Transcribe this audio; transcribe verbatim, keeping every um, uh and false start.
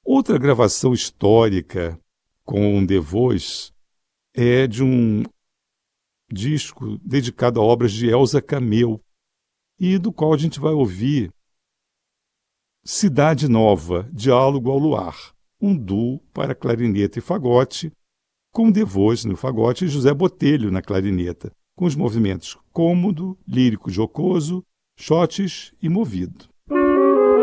Outra gravação histórica com The Voice é de um disco dedicado a obras de Elza Cameu, e do qual a gente vai ouvir Cidade Nova, Diálogo ao Luar, um duo para clarineta e fagote, com The Voice no fagote e José Botelho na clarineta, com os movimentos cômodo, lírico jocoso, shotes e movido.